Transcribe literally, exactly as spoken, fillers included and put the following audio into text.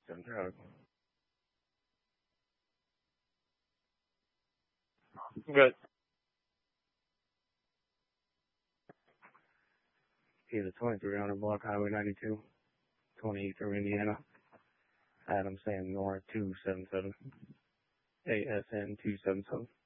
seven traffic. Good. He's a twenty-three hundred block Highway ninety-two, twenty through Indiana. Adam Sam North two seven seven. A S N two seven seven.